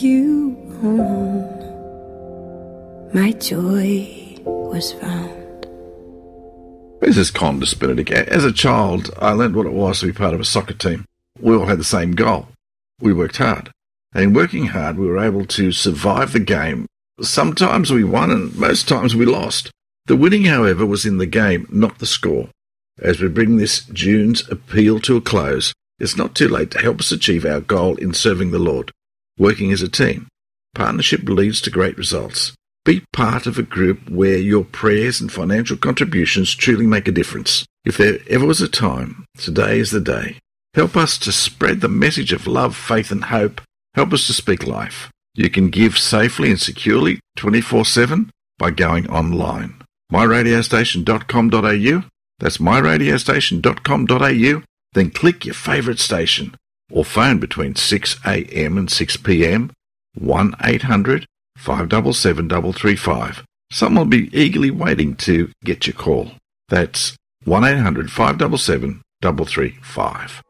you on, my joy was found. This is Con Benedict. As a child, I learned what it was to be part of a soccer team. We all had the same goal. We worked hard. And in working hard, we were able to survive the game. Sometimes we won and most times we lost. The winning, however, was in the game, not the score. As we bring this June's appeal to a close, it's not too late to help us achieve our goal in serving the Lord. Working as a team. Partnership leads to great results. Be part of a group where your prayers and financial contributions truly make a difference. If there ever was a time, today is the day. Help us to spread the message of love, faith and hope. Help us to speak life. You can give safely and securely 24/7 by going online. myradiostation.com.au. That's myradiostation.com.au. Then click your favourite station or phone between 6 a.m. and 6 p.m. 1-800-577-335. Someone will be eagerly waiting to get your call. That's 1-800-577-335.